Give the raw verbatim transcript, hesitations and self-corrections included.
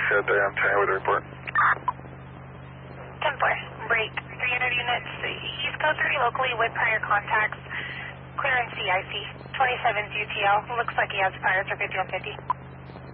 said there. I'm trying with the report. ten four, break. three hundred units, East Coast three locally with prior contacts. Clearance C I C. twenty-seven U T L. Looks like he has prior to fifty-one fifty.